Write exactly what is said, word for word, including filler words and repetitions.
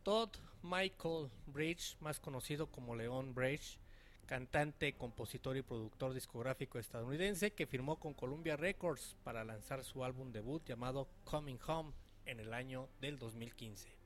Todd Michael Bridge, más conocido como Leon Bridge, cantante, compositor y productor discográfico estadounidense que firmó con Columbia Records para lanzar su álbum debut llamado Coming Home en el año del dos mil quince.